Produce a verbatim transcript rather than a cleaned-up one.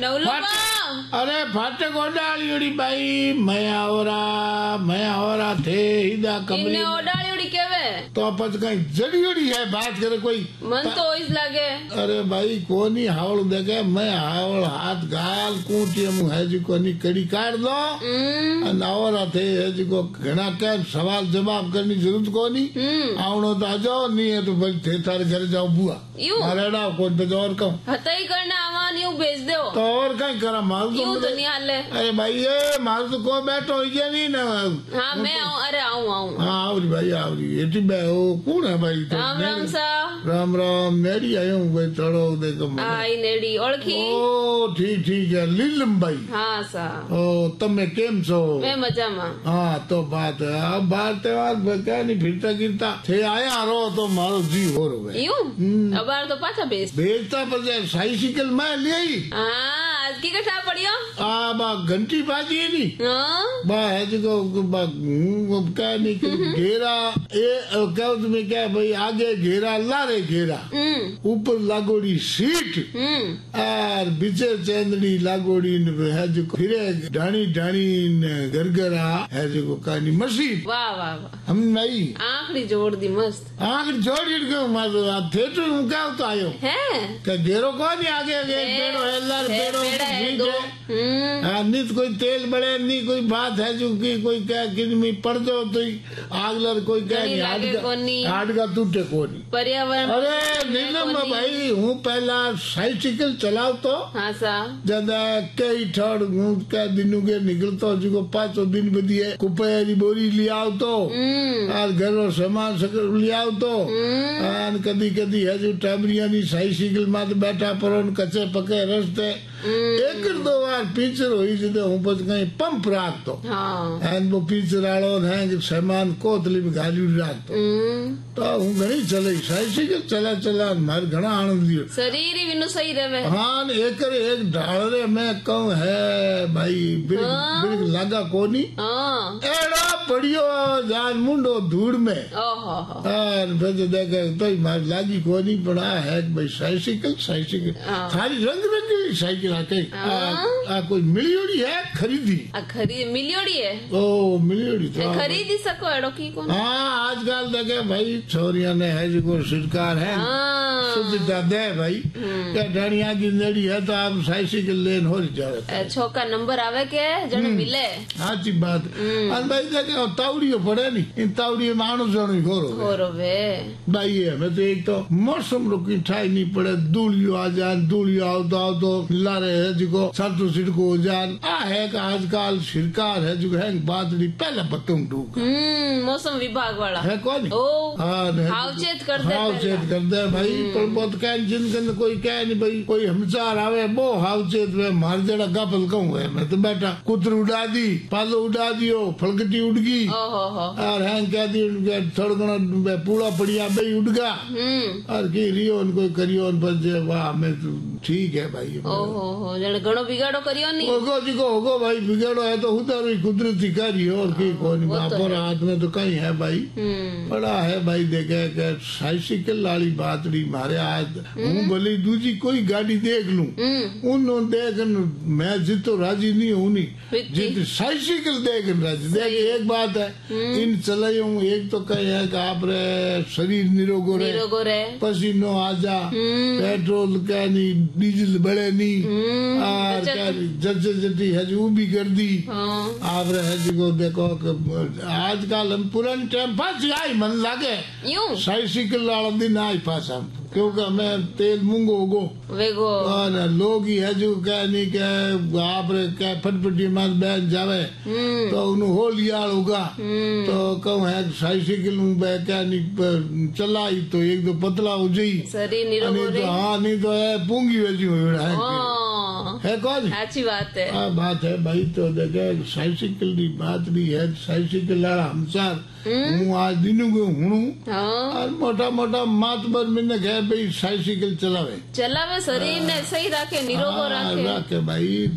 अरे फाटक ओडाड़ी भाई मैं आवरा मैं आवरा थे हिदा कमरी ओडाड़ी केवे तो पच कहीं जड़ीड़ी है बात करे कोई मन तो इस लगे। अरे भाई कोनी हावल देखे मैं हावल हाथ गाल कूटी मु है जी कोनी कड़ी काट दो आवरा थे है जी को घना के सवाल जवाब करनी जरूरत कोनी आवनो तो आ जाओ नहीं है तो भाई थे तारे घर जाओ बुआ मारेड़ा कौन पे और कहूँ हतई करना आवान यूं भेज दो तो और कहीं करा माल यूं तो नहीं हाले। अरे भाई ये माल तो को बैठो ये नहीं ना। हाँ मैं आऊँ अरे आऊँ आऊँ हाँ आवरी भाई आवरी एटी बैठो कौन है भाई तो राम राम सा राम राम नेड़ी आयो हूँ भाई थोड़ो देखो आई नेड़ी ओळखी ओ ठीक ठीक है लीलम भाई हाँ सा ओ तमे केम छो मैं मजा में हाँ तो बात है अब बार त्योहार क्या नहीं फिरता गिरता थे आया रो तो मारो जी हो रो यूं अब बार तो पाछा भेज भेजता पर साइकिल मैं ले आई आज की कठा पड़ियो आ बा घंटी बाजी है नी बा है जो बा क्या नहीं घेरा ए क्या तुम्हें क्या भाई आगे घेरा लारे घेरा ऊपर लागोड़ी सीट और बीचे चंदड़ी लागोड़ी है जो फिरे ढाणी ढाणी गरगरा है जो कहानी मशीन वाह वाह वाह हम नहीं आंखड़ी जोड़ दी मस्त आंख जोड़ी क्यों मारो थिएटर में क्या तो आयो है क्या घेरो कौन आगे आगे पेड़ो हेलर पेड़ो नित कोई तेल बड़े नहीं कोई बात है जो की कोई क्या किनमी पड़ जाओ तो आगलर कोई क्या नहीं हाड का टूटे कोनी पर्यावरण अरे नीलम भाई हूँ पहला साइकिल चलाओ तो हाँ सा ज्यादा कई ठड़ हूँ क्या दिनों के निकलता जो पांचों दिन बदी है कुपैरी बोरी लियाओ तो और घरों सामान लियाओ तो कदी कदी है जो टाबरिया साइकिल मात बैठा पर कच्चे पके रस्ते एक दो बार पिक्चर हुई जब हूँ बस कहीं पंप राख तो एंड वो पिक्चर आड़ो है सामान कोतली में गाली राख तो तो हूँ घनी चले साइकिल चला चला मार घना आनंद लियो शरीर ही बिनु सही रहे हाँ एक एक ढाल रे मैं कहूँ है भाई बिल्कुल बिल्कुल लागा कोनी एड़ा पड़ियो जान मुंडो धूड़ में और फिर देखे तो मार लागी कोनी पड़ा है भाई साइकिल साइकिल थारी रंग रंगी साइकिल आके आ कोई मिलियोड़ी है खरीदी खरीद मिलियोड़ी है ओ मिलियोड़ी तो खरीदी सको एड़ो की कौन हाँ आजकल देखे भाई छोरिया ने है जो सरकार है सुविधा दे भाई क्या डरिया की नेड़ी है तो आप साइकिल लेन हो जाए छोका नंबर आवे के जन मिले अच्छी बात और भाई देखे तावड़ियो पड़े नहीं इन तावड़ियों मानो जनो घोरो घोरो वे भाई है मैं तो एक तो मौसम रुकी ठाई नहीं पड़े धूलियो आ जान धूलियो आओ तो आओ तो लारे है जो सरसों सिड़को हो जान आ है का आजकल सरकार है जो है बादली पहले बतूं टूक मौसम विभाग वाला है कौन हावचेत कर दे हावचेत कर दे भाई पर बहुत कह जिनके कोई कह नहीं भाई कोई हमसार आवे वो हावचेत वे मार जड़ा गपल कहूँ है मैं तो बैठा कुतर उड़ा दी पालो उड़ा दियो फलकटी उड़ गई और है कह दी थोड़ा पूरा पड़िया भाई उड़ गया और की रियो उनको करियो वाह मैं ठीक है भाई ओहो जने घणो बिगाड़ो करियो नहीं होगो जी को होगो भाई बिगाड़ो है तो उधर ही कुदरती करी और की कौन बापर हाथ में तो कहीं है भाई बड़ा है भाई देखे के साइकिल वाली बातड़ी मारे आज हूँ भले दूसरी कोई गाड़ी देख लूं उन देख मैं जितो राजी नहीं हूँ नहीं जित साइकिल देख राजी देख एक बात है इन चले हूँ एक तो कहे है कि आप रे शरीर निरोगो रे पसीनो आजा पेट्रोल क्या नहीं डीजल बड़े नहीं और क्या जज जटी है जो भी कर दी आप रहे जो देखो आजकल हम पुराने टाइम पास आई मन लागे साइकिल वाला दिन आई पास हम क्योंकि हमें तेल मूंगो गो वेगो और लोग ही है जो क्या नहीं क्या आप क्या फटफटी मार बैठ जावे तो उन्हें हो लिया होगा तो कहूँ है साइकिल क्या नहीं चलाई तो एक दो पतला हो जाई नहीं तो हाँ नहीं तो है पूंगी वैसी हो है कौन अच्छी बात है हाँ बात है भाई तो देखे साइकिल की बात भी है साइकिल वाला हमसार हूँ आज दिनों को हूँ और मोटा मोटा मात भर मैंने कहा भाई साइकिल चलावे चलावे शरीर ने सही रखे निरोगो रखे रखे भाई।